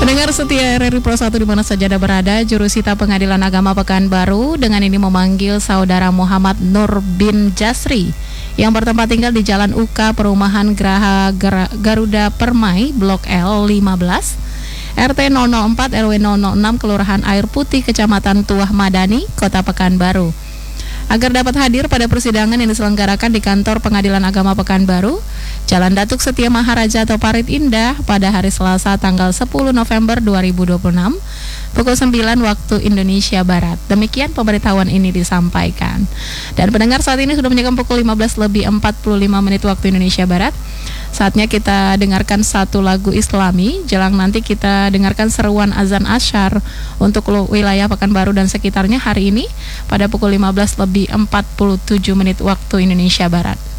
Pendengar setia RRI Pro 1 di mana saja Anda berada, Jurusita Pengadilan Agama Pekanbaru dengan ini memanggil Saudara Muhammad Nur bin Jasri yang bertempat tinggal di Jalan UK Perumahan Graha Garuda Permai, Blok L 15, RT 004 RW 006, Kelurahan Air Putih, Kecamatan Tuah Madani, Kota Pekanbaru, agar dapat hadir pada persidangan yang diselenggarakan di Kantor Pengadilan Agama Pekanbaru, Jalan Datuk Setia Maharaja atau Parit Indah pada hari Selasa tanggal 10 November 2026 pukul 9 waktu Indonesia Barat. Demikian pemberitahuan ini disampaikan. Dan pendengar, saat ini sudah menjelang pukul 15:45 waktu Indonesia Barat. Saatnya kita dengarkan satu lagu Islami. Jelang nanti kita dengarkan seruan azan asyar untuk wilayah Pekanbaru dan sekitarnya hari ini pada pukul 15:47 waktu Indonesia Barat.